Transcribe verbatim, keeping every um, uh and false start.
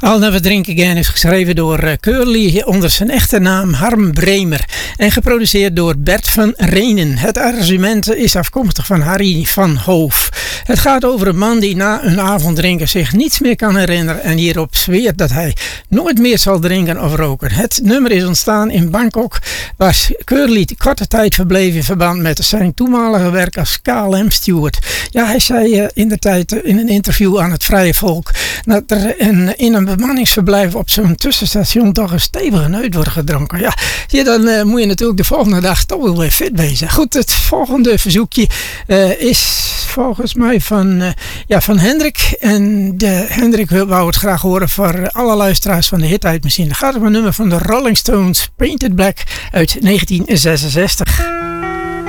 I'll Never Drink Again is geschreven door uh, Curly onder zijn echte naam Harm Bremer en geproduceerd door Bert van Renen. Het arrangement is afkomstig van Harry van Hoof. Het gaat over een man die na een avond drinken zich niets meer kan herinneren en hierop zweert dat hij nooit meer zal drinken of roken. Het nummer is ontstaan in Bangkok, waar Curly korte tijd verbleef in verband met zijn toenmalige werk als K L M-steward. Ja, hij zei uh, in de tijd uh, in een interview aan het Vrije Volk dat er een, in een bemanningsverblijf op zo'n tussenstation toch een stevige neut wordt gedronken. Ja, ja dan uh, moet je natuurlijk de volgende dag toch wel weer fit wezen. Goed, het volgende verzoekje uh, is volgens mij van, uh, ja, van Hendrik. En de, Hendrik wou het graag horen voor alle luisteraars van de Hit Uit Machine. Dan gaat het om een nummer van de Rolling Stones, Painted Black uit negentien zesenzestig.